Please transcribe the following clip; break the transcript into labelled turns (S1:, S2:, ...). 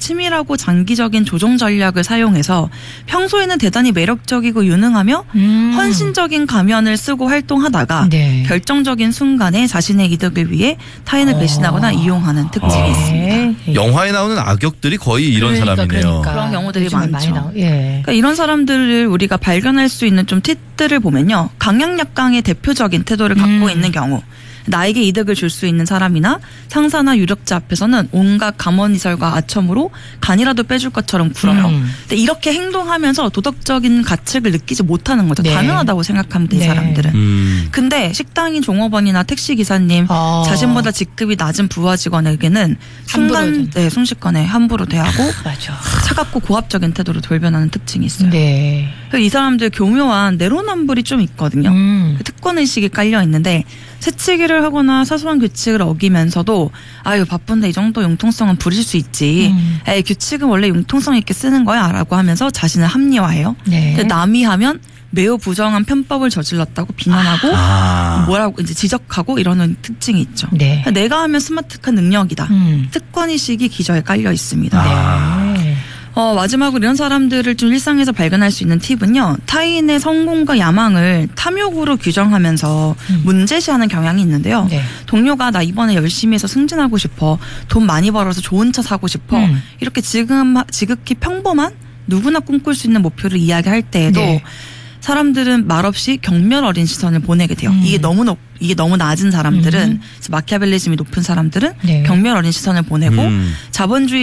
S1: 치밀하고 장기적인 조종 전략을 사용해서 평소에는 대단히 매력적이고 유능하며 헌신적인 가면을 쓰고 활동하다가
S2: 네.
S1: 결정적인 순간에 자신의 이득을 위해 타인을 배신하거나 이용하는 특징이 있습니다.
S3: 영화에 나오는 악역들이 거의 이런 사람이네요.
S1: 그런 경우들이 많죠.
S2: 예.
S1: 그러니까 이런 사람들을 우리가 발견할 수 있는 좀 팁들을 보면요. 강약약강의 대표적인 태도를 갖고 있는 경우, 나에게 이득을 줄 수 있는 사람이나 상사나 유력자 앞에서는 온갖 감언이설과 아첨으로 간이라도 빼줄 것처럼 굴어요. 근데 이렇게 행동하면서 도덕적인 가책을 느끼지 못하는 거죠.
S2: 네.
S1: 당연하다고 생각하면 돼, 이
S2: 네.
S1: 사람들은. 근데 식당인 종업원이나 택시기사님, 자신보다 직급이 낮은 부하 직원에게는 순식간에 함부로 대하고
S2: 맞아.
S1: 차갑고 고압적인 태도로 돌변하는 특징이 있어요.
S2: 네.
S1: 이 사람들 교묘한 내로남불이 좀 있거든요. 특권의식이 깔려 있는데 새치기를 하거나 사소한 규칙을 어기면서도 아유 바쁜데 이 정도 융통성은 부릴 수 있지. 에이, 규칙은 원래 융통성 있게 쓰는 거야 라고 하면서 자신을 합리화해요.
S2: 네.
S1: 근데 남이 하면 매우 부정한 편법을 저질렀다고 비난하고 뭐라고 이제 지적하고 이러는 특징이 있죠.
S2: 네.
S1: 내가 하면 스마트한 능력이다. 특권의식이 기저에 깔려 있습니다.
S2: 네.
S1: 마지막으로 이런 사람들을 좀 일상에서 발견할 수 있는 팁은요. 타인의 성공과 야망을 탐욕으로 규정하면서 문제시하는 경향이 있는데요.
S2: 네.
S1: 동료가 나 이번에 열심히 해서 승진하고 싶어. 돈 많이 벌어서 좋은 차 사고 싶어. 이렇게 지극히 평범한 누구나 꿈꿀 수 있는 목표를 이야기할 때에도
S2: 네.
S1: 사람들은 말없이 경멸 어린 시선을 보내게 돼요. 이게 너무 낮은 사람들은 마키아벨리즘이 높은 사람들은
S2: 네.
S1: 경멸 어린 시선을 보내고 자본주의